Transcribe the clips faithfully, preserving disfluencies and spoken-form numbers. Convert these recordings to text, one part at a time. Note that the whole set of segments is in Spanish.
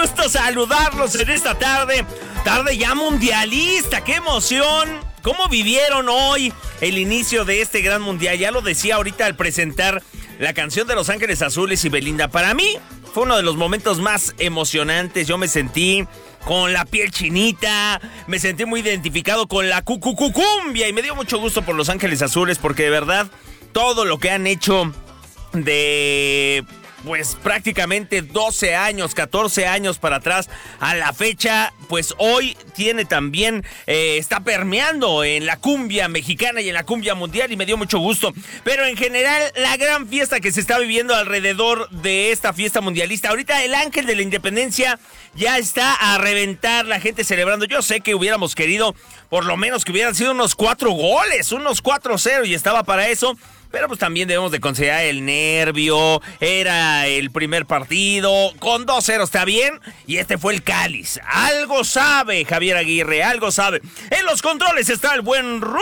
gusto saludarlos en esta tarde. Tarde ya mundialista, qué emoción. ¿Cómo vivieron hoy el inicio de este gran mundial? Ya lo decía ahorita al presentar la canción de Los Ángeles Azules y Belinda. Para mí fue uno de los momentos más emocionantes. Yo me sentí con la piel chinita, me sentí muy identificado con la cucucucumbia y me dio mucho gusto por Los Ángeles Azules porque de verdad todo lo que han hecho de pues prácticamente doce años, catorce años para atrás a la fecha, pues hoy tiene también, eh, está permeando en la cumbia mexicana y en la cumbia mundial y me dio mucho gusto. Pero en general, la gran fiesta que se está viviendo alrededor de esta fiesta mundialista, ahorita el Ángel de la Independencia ya está a reventar, la gente celebrando. Yo sé que hubiéramos querido por lo menos que hubieran sido unos cuatro goles, unos cuatro cero y estaba para eso. Pero pues también debemos de considerar el nervio, era el primer partido, con dos cero está bien, y este fue el cáliz. Algo sabe Javier Aguirre, algo sabe. En los controles está el buen Ruber,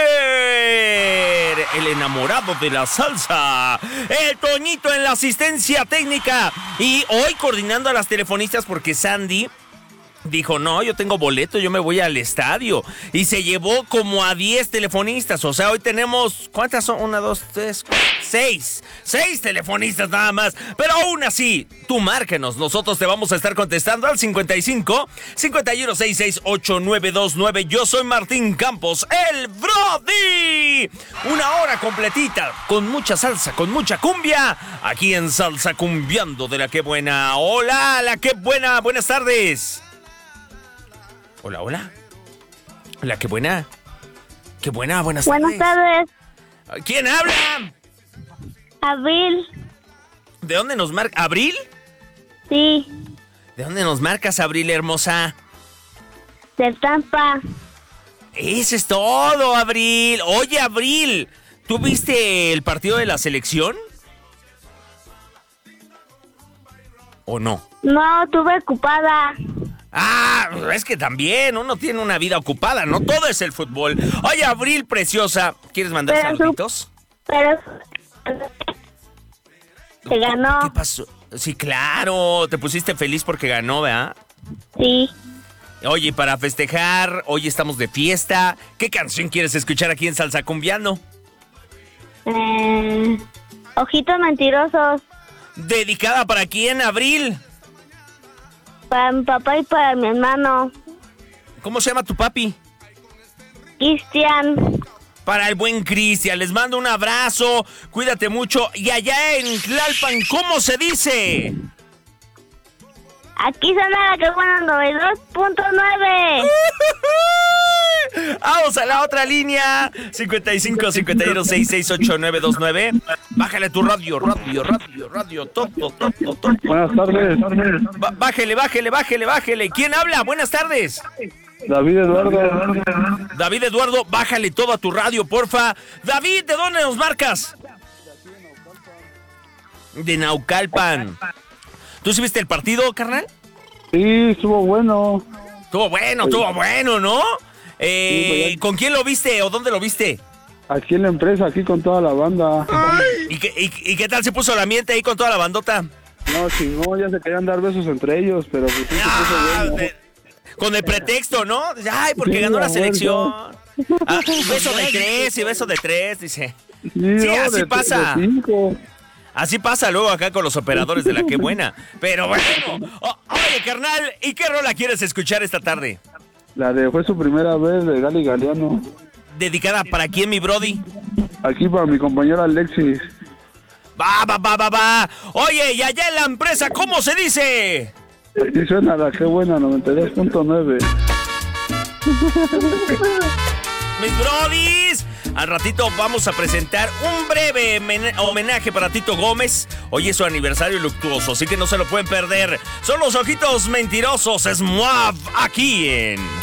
el enamorado de la salsa, el Toñito en la asistencia técnica, y hoy coordinando a las telefonistas porque Sandy dijo, no, yo tengo boleto, yo me voy al estadio. Y se llevó como a diez telefonistas. O sea, hoy tenemos, ¿cuántas son? Una, dos, tres, cuatro, seis. Seis telefonistas nada más. Pero aún así, tú márquenos. Nosotros te vamos a estar contestando al cincuenta y cinco, cincuenta y uno, sesenta y seis, ochenta y nueve veintinueve. Yo soy Martín Campos, el Brody. Una hora completita, con mucha salsa, con mucha cumbia. Aquí en Salsa Cumbiando de La Qué Buena. Hola, La Qué Buena. Buenas tardes. Hola, hola. Hola, qué buena. Qué buena, buenas tardes. Buenas tardes. ¿Quién habla? Abril. ¿De dónde nos marca? ¿Abril? Sí. ¿De dónde nos marcas, Abril, hermosa? De Tampa. Eso es todo, Abril. Oye, Abril, ¿tú viste el partido de la selección? ¿O no? No, estuve ocupada. Ah, es que también uno tiene una vida ocupada, no todo es el fútbol. Oye, Abril, preciosa, ¿quieres mandar Pero saluditos? Su, pero se ganó. ¿Qué pasó? Sí, claro, te pusiste feliz porque ganó, ¿verdad? Sí. Oye, para festejar, hoy estamos de fiesta. ¿Qué canción quieres escuchar aquí en Salsa Cumbiando? Eh, Ojitos Mentirosos. ¿Dedicada para quién, Abril? Para mi papá y para mi hermano. ¿Cómo se llama tu papi? Cristian. Para el buen Cristian, les mando un abrazo, cuídate mucho. Y allá en Tlalpan, ¿cómo se dice? Aquí suena La Qué Buena noventa y dos punto nueve. Vamos a la otra línea. cincuenta y cinco, cincuenta y uno, sesenta y seis, ochenta y nueve veintinueve. Bájale tu radio, radio, radio, radio. Top, top, top, top, top. Buenas tardes. Ba- bájele, bájele, bájele, bájele. ¿Quién habla? Buenas tardes. David Eduardo. David Eduardo, bájale todo a tu radio, porfa. David, ¿de dónde nos marcas? De Naucalpan. ¿Tú sí viste el partido, carnal? Sí, estuvo bueno. Estuvo bueno, estuvo bueno, ¿no? Eh, ¿Con quién lo viste o dónde lo viste? Aquí en la empresa, aquí con toda la banda. ¿Y qué, y, y qué tal se puso el ambiente ahí con toda la bandota? No, si no, ya se querían dar besos entre ellos, pero pues sí se Ah, puso bueno. de- con el pretexto, ¿no? Ay, porque Sí, ganó la a selección. Ah, beso de tres y beso de tres, dice. Sí, Sí, no, así de- pasa. de cinco. Así pasa luego acá con los operadores de La Qué Buena. Pero bueno, o- oye, carnal, ¿y qué rola quieres escuchar esta tarde? La de fue su primera vez de Gali Galeano. ¿Dedicada para quién, mi brody? Aquí para mi compañero Alexis. Va, va, va, va, va. Oye, y allá en la empresa, ¿cómo se dice? Aquí suena La Qué Buena noventa y dos punto nueve. Mis brodis, al ratito vamos a presentar un breve men- homenaje para Tito Gómez. Hoy es su aniversario luctuoso, así que no se lo pueden perder. Son los Ojitos Mentirosos, es Moab, aquí en